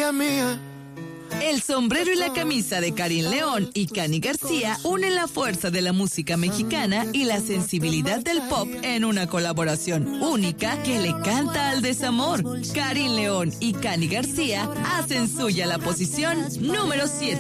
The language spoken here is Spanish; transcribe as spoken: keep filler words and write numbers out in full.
ella mía. El sombrero y la camisa de Karin León y Cani García unen la fuerza de la música mexicana y la sensibilidad del pop en una colaboración única que le canta al desamor. Karin León y Cani García hacen suya la posición número siete.